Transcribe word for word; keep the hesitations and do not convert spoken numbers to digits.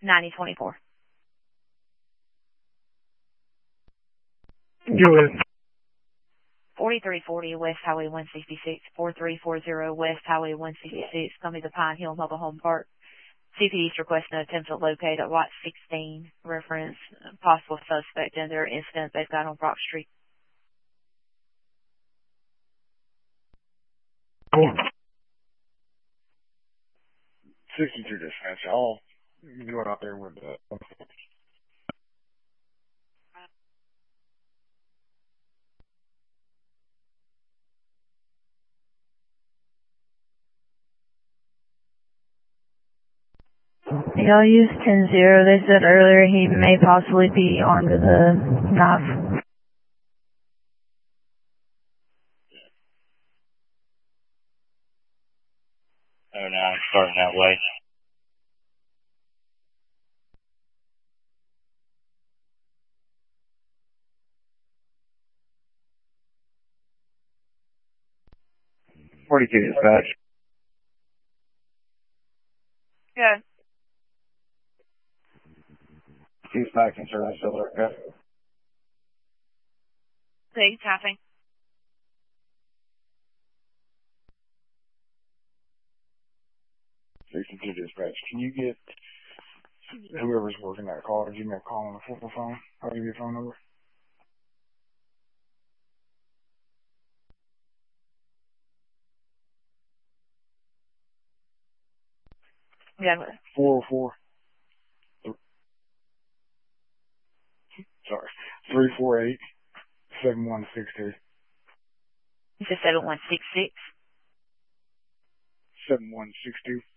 ninety twenty-four. Go ahead. forty-three forty West Highway one sixty-six, forty-three forty West Highway one sixty-six, coming to Pine Hill Mobile Home Park. C P D's requesting an attempt to locate at lot sixteen, reference possible suspect in their incident they've got on Brock Street. sixty-two dispatch. I'll go out there with that. Y'all used ten zero. They said earlier he may possibly be armed with a knife. Oh, now it's starting that way. forty-two dispatch. Yeah. He's back in service, okay? See, tapping. sixty-two dispatch. Can you get whoever's working that call to give me a call on the four four phone? I'll give you a phone number. Yeah. four oh four. Sorry. three four eight, seven one six two. It's a seven one six six. seven one six two.